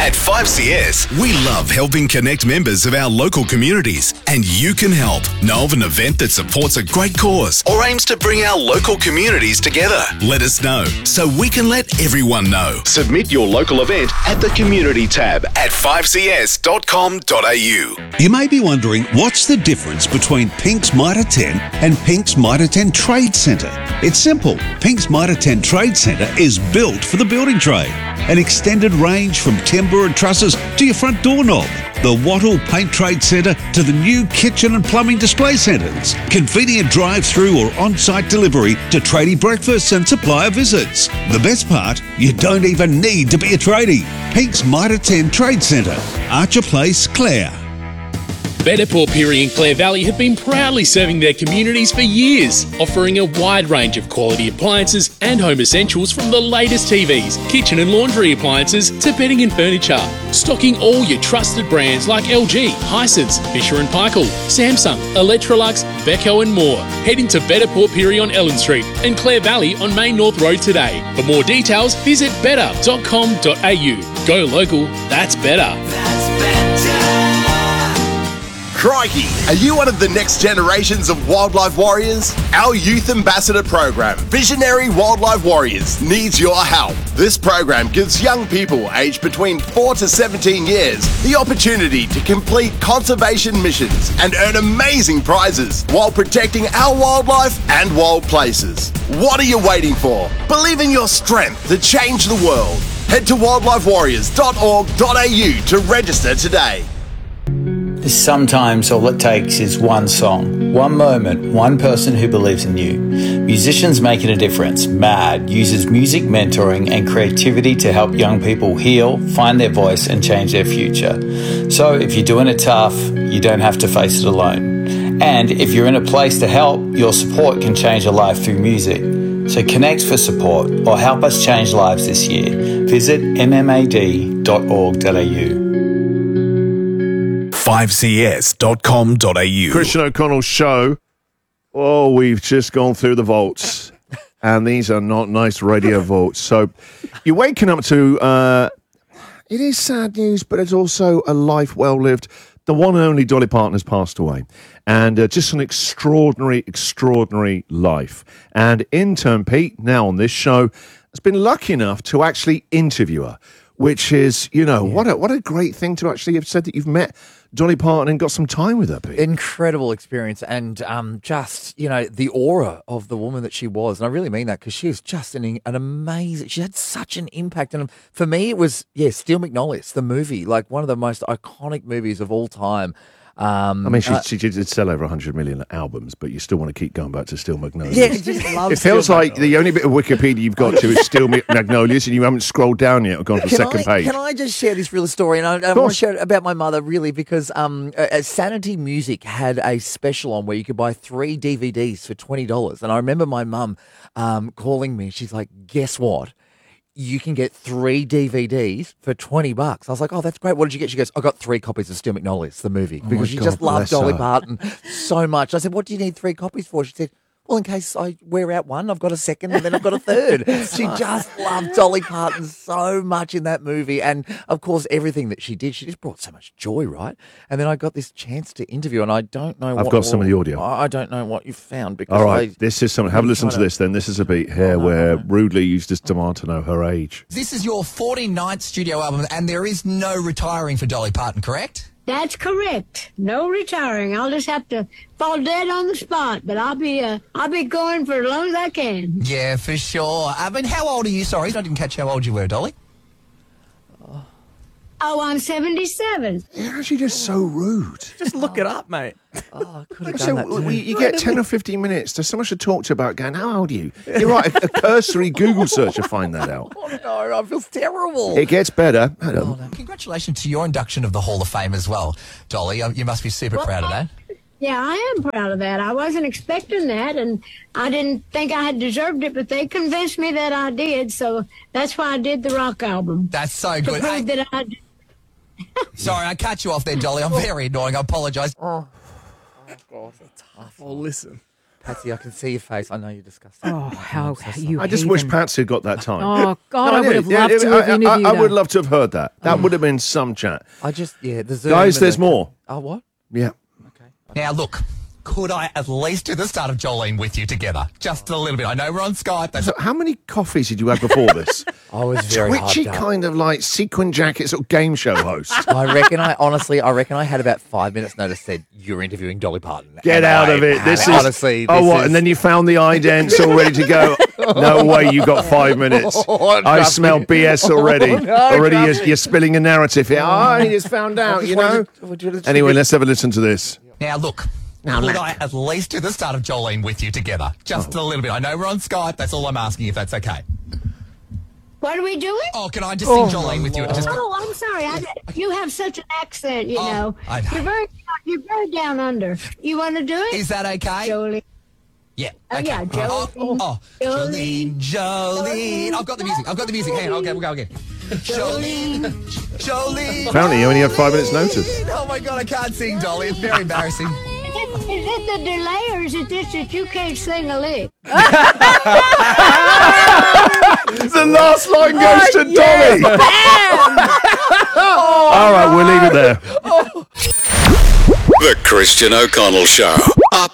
At 5CS, we love helping connect members of our local communities, and you can help. Know of an event that supports a great cause or aims to bring our local communities together? Let us know so we can let everyone know. Submit your local event at the Community tab at 5cs.com.au. You may be wondering what's the difference between Pink's Mitre 10 and Pink's Mitre 10 Trade Centre. It's simple. Pink's Mitre 10 Trade Centre is built for the building trade. An extended range from timber and trusses to your front doorknob. The Wattle Paint Trade Centre to the new kitchen and plumbing display centres. Convenient drive-through or on-site delivery to tradie breakfasts and supplier visits. The best part, you don't even need to be a tradie. Pink's Mitre 10 Trade Centre, Archer Place, Clare. Better Port Pirie and Clare Valley have been proudly serving their communities for years, offering a wide range of quality appliances and home essentials from the latest TVs, kitchen and laundry appliances to bedding and furniture. Stocking all your trusted brands like LG, Hisense, Fisher & Paykel, Samsung, Electrolux, Beko and more. Head into Better Port Pirie on Ellen Street and Clare Valley on Main North Road today. For more details, visit better.com.au. Go local, that's better. Crikey! Are you one of the next generations of wildlife warriors? Our Youth Ambassador program, Visionary Wildlife Warriors, needs your help. This program gives young people aged between 4 to 17 years the opportunity to complete conservation missions and earn amazing prizes while protecting our wildlife and wild places. What are you waiting for? Believe in your strength to change the world. Head to wildlifewarriors.org.au to register today. Sometimes all it takes is one song, one moment, one person who believes in you. Musicians Making a Difference, MAD, uses music mentoring and creativity to help young people heal, find their voice and change their future. So if you're doing it tough, you don't have to face it alone. And if you're in a place to help, your support can change a life through music. So connect for support or help us change lives this year. Visit mmad.org.au. 5cs.com.au. Christian O'Connell's show. Oh, we've just gone through the vaults. And these are not nice radio vaults. So you're waking up to, it is sad news, but it's also a life well lived. The one and only Dolly Parton has passed away. And just an extraordinary, extraordinary life. And intern Pete, now on this show, has been lucky enough to actually interview her. Which is, you know, what a great thing to actually have said that you've met Dolly Parton and got some time with her, Pete. Incredible experience and just, you know, the aura of the woman that she was. And I really mean that because she was just an amazing, she had such an impact. And for me, it was, Steel Magnolias, the movie, like one of the most iconic movies of all time. I mean, she did sell over 100 million albums, but you still want to keep going back to Steel Magnolias. Yeah, just love it feels like the only bit of Wikipedia you've got to is Steel Magnolias, and you haven't scrolled down yet or gone to the second page. Can I just share this real story? And I want to share it about my mother, really, because Sanity Music had a special on where you could buy 3 DVDs for $20. And I remember my mum calling me. She's like, guess what? You can get 3 DVDs for $20. I was like, oh, that's great. What did you get? She goes, I got 3 copies of Steel Magnolias, the movie, because she just loved Dolly Parton so much. I said, what do you need 3 copies for? She said, well, in case I wear out one, I've got a second and then I've got a third. She just loved Dolly Parton so much in that movie. And, of course, everything that she did, she just brought so much joy, right? And then I got this chance to interview, and I don't know I've got some of the audio. I don't know what you found. Because all right, this is something. Have a listen to this then. This is a beat here where Rudely used to demand to know her age. This is your 49th studio album, and there is no retiring for Dolly Parton, correct? That's correct. No retiring. I'll just have to fall dead on the spot, but I'll be going for as long as I can. Yeah, for sure. I mean, how old are you? Sorry, I didn't catch how old you were, Dolly. Oh, I'm 77. You're actually just so rude. Just look it up, mate. Oh, I could have done that too. You get 10 or 15 minutes. There's so much to talk to about going, how old are you? You're right, a cursory Google search to find that out. Oh, no, I feel terrible. It gets better. Congratulations to your induction of the Hall of Fame as well, Dolly. You must be super proud of that. Yeah, I am proud of that. I wasn't expecting that, and I didn't think I had deserved it, but they convinced me that I did, so that's why I did the rock album. That's so good. To prove that I... Sorry, I cut you off there, Dolly. I'm very annoying. I apologise. Oh, God, that's tough. Oh, listen. Patsy, I can see your face. I know you're disgusting. Oh, how you I just wish heathen. Patsy had got that time. Oh, God, No, I would have loved to have interviewed I would her. love to have heard that. That would have been some chat. The Zoom Guys, and there's the- more. Oh, what? Yeah. Now, look, could I at least do the start of Jolene with you together? Just a little bit. I know we're on Skype. That's So how many coffees did you have before this? I was very Twitchy hyped up. kind of like sequin jacket sort of game show host. I reckon I had about 5 minutes notice said you're interviewing Dolly Parton. Get And out I of it. had This is honestly. Oh, this what? is- And then you found the idents all ready to go. No way, you got 5 minutes. I trust smell me. BS already. Oh, no, already, trust you're spilling a narrative here. Oh, he just found out. You know. Anyway, let's have a listen to this. Now, look, could I at least do the start of Jolene with you together? Just a little bit. I know we're on Skype. That's all I'm asking, if that's okay. What are we doing? Oh, can I just sing Jolene with you? Just, Oh, I'm sorry. You have such an accent, you know. I know. You're very down under. You want to do it? is that okay? Jolene. Yeah. Oh, Okay. yeah, Jolene. Jolene, Jolene. I've got the music. Hang on, we'll go again. Jolene, Jolene. Apparently, you only had 5 minutes notice. Oh my God, I can't sing, Dolly. It's very embarrassing. Is it the delay or is it this that you can't sing a lick? The last line goes to Dolly. All right, we'll leave it there. The Christian O'Connell Show.